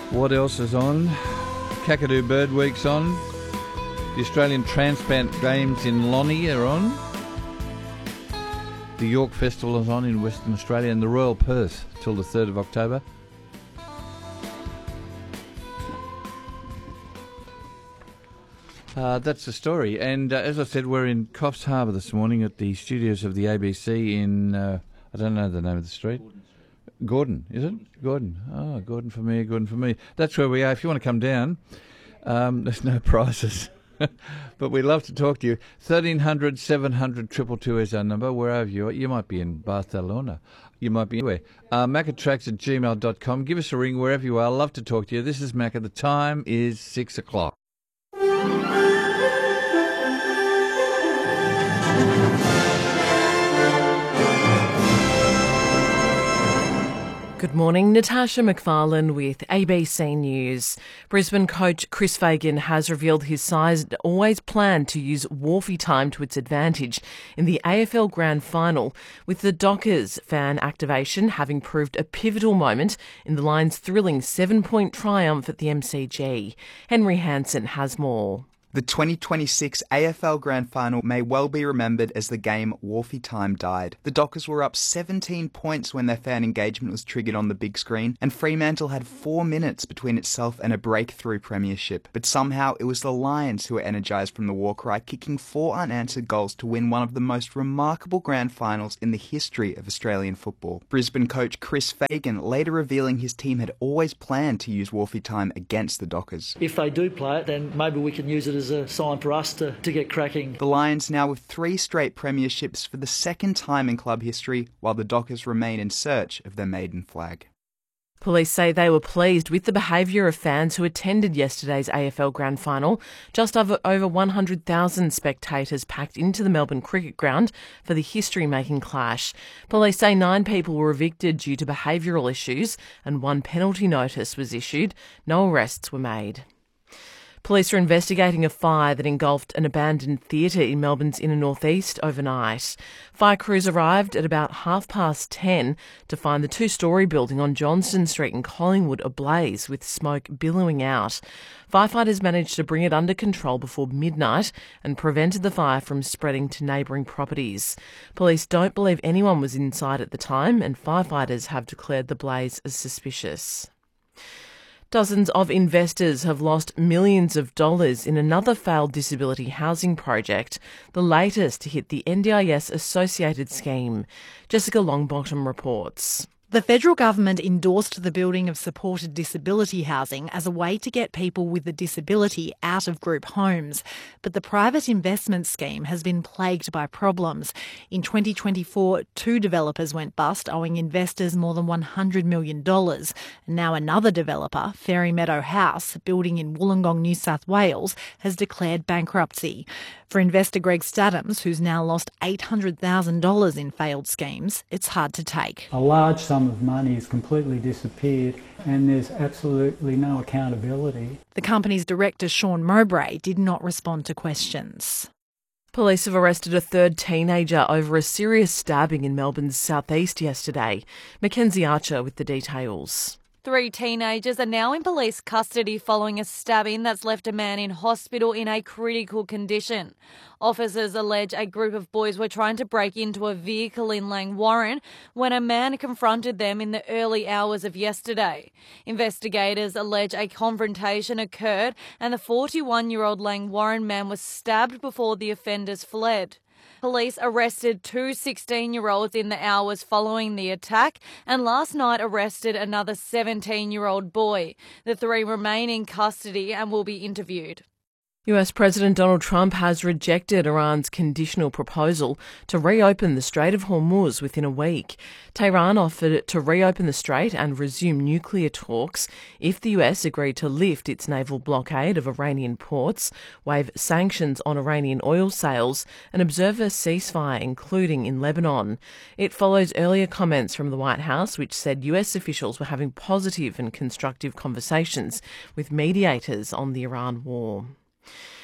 What else is on? Kakadu Bird Week's on. The Australian Transplant Games in Lonnie are on. The York Festival is on in Western Australia, and the Royal Perth till the 3rd of October. That's the story. And as I said, we're in Coffs Harbour this morning at the studios of the ABC in, I don't know the name of the street. Gordon, is it? Gordon. Oh, Gordon for me, Gordon for me. That's where we are. If you want to come down, there's no prizes. But we'd love to talk to you. 1300 700 222 is our number, wherever you are. You might be in Barcelona. You might be anywhere. Macatracks@gmail.com. Give us a ring wherever you are. Love to talk to you. This is Macca. The time is 6 o'clock. Good morning, Natasha McFarlane with ABC News. Brisbane coach Chris Fagan has revealed his side always planned to use Wharfie time to its advantage in the AFL Grand Final, with the Dockers fan activation having proved a pivotal moment in the Lions' thrilling 7-point triumph at the MCG. Henry Hansen has more. The 2026 AFL Grand Final may well be remembered as the game Wharfie Time died. The Dockers were up 17 points when their fan engagement was triggered on the big screen, and Fremantle had 4 minutes between itself and a breakthrough premiership. But somehow it was the Lions who were energised from the war cry, kicking 4 unanswered goals to win one of the most remarkable grand finals in the history of Australian football. Brisbane coach Chris Fagan later revealing his team had always planned to use Wharfie Time against the Dockers. If they do play it, then maybe we can use it as a sign for us to get cracking. The Lions now with 3 straight premierships for the second time in club history, while the Dockers remain in search of their maiden flag. Police say they were pleased with the behaviour of fans who attended yesterday's AFL Grand Final. Just over 100,000 spectators packed into the Melbourne Cricket Ground for the history-making clash. Police say 9 people were evicted due to behavioural issues and 1 penalty notice was issued. No arrests were made. Police are investigating a fire that engulfed an abandoned theatre in Melbourne's inner northeast overnight. Fire crews arrived at about 10:30 to find the 2-storey building on Johnston Street in Collingwood ablaze with smoke billowing out. Firefighters managed to bring it under control before midnight and prevented the fire from spreading to neighbouring properties. Police don't believe anyone was inside at the time, and firefighters have declared the blaze as suspicious. Dozens of investors have lost millions of dollars in another failed disability housing project, the latest to hit the NDIS-associated scheme. Jessica Longbottom reports. The federal government endorsed the building of supported disability housing as a way to get people with a disability out of group homes. But the private investment scheme has been plagued by problems. In 2024, 2 developers went bust, owing investors more than $100 million. And now another developer, Fairy Meadow House, building in Wollongong, New South Wales, has declared bankruptcy. For investor Greg Staddams, who's now lost $800,000 in failed schemes, it's hard to take. A large sum of money has completely disappeared and there's absolutely no accountability. The company's director, Sean Mowbray, did not respond to questions. Police have arrested a 3rd teenager over a serious stabbing in Melbourne's southeast yesterday. Mackenzie Archer with the details. 3 teenagers are now in police custody following a stabbing that's left a man in hospital in a critical condition. Officers allege a group of boys were trying to break into a vehicle in Langwarrin when a man confronted them in the early hours of yesterday. Investigators allege a confrontation occurred and the 41-year-old Langwarrin man was stabbed before the offenders fled. Police arrested 2 16-year-olds in the hours following the attack and last night arrested another 17-year-old boy. The 3 remain in custody and will be interviewed. US President Donald Trump has rejected Iran's conditional proposal to reopen the Strait of Hormuz within a week. Tehran offered to reopen the strait and resume nuclear talks if the US agreed to lift its naval blockade of Iranian ports, waive sanctions on Iranian oil sales, and observe a ceasefire, including in Lebanon. It follows earlier comments from the White House, which said US officials were having positive and constructive conversations with mediators on the Iran war.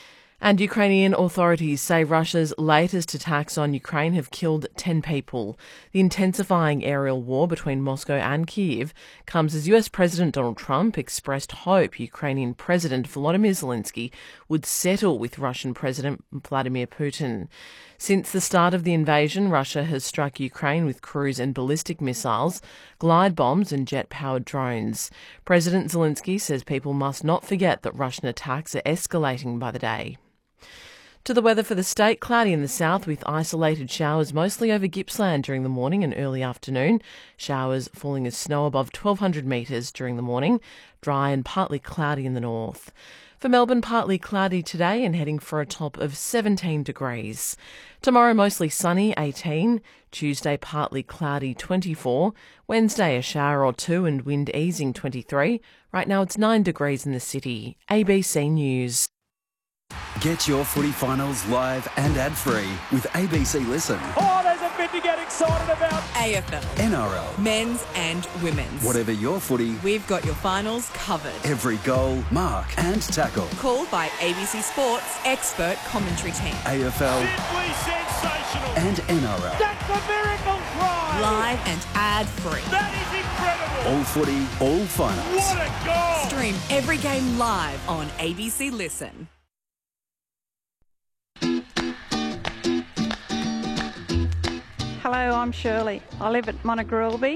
And Ukrainian authorities say Russia's latest attacks on Ukraine have killed 10 people. The intensifying aerial war between Moscow and Kyiv comes as US President Donald Trump expressed hope Ukrainian President Volodymyr Zelensky would settle with Russian President Vladimir Putin. Since the start of the invasion, Russia has struck Ukraine with cruise and ballistic missiles, glide bombs and jet-powered drones. President Zelensky says people must not forget that Russian attacks are escalating by the day. To the weather for the state, cloudy in the south with isolated showers mostly over Gippsland during the morning and early afternoon. Showers falling as snow above 1,200 metres during the morning. Dry and partly cloudy in the north. For Melbourne, partly cloudy today and heading for a top of 17 degrees. Tomorrow, mostly sunny, 18. Tuesday, partly cloudy, 24. Wednesday, a shower or two and wind easing, 23. Right now, it's 9 degrees in the city. ABC News. Get your footy finals live and ad-free with ABC Listen. Oh, there's a bit to get excited about. AFL, NRL, men's and women's. Whatever your footy, We've got your finals covered. every goal, mark and tackle. Called by ABC Sports expert commentary team. AFL Simply sensational. and NRL. That's a miracle try. Live and ad-free. That is incredible. All footy, all finals. What a goal. Stream every game live on ABC Listen. Hello, I'm Shirley. I live at Monogrilby,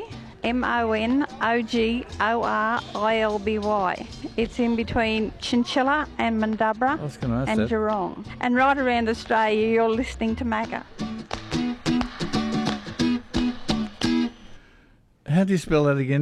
Monogrilby. It's in between Chinchilla and Mandubra and that. Geelong. And right around Australia, you're listening to Magga. How do you spell that again?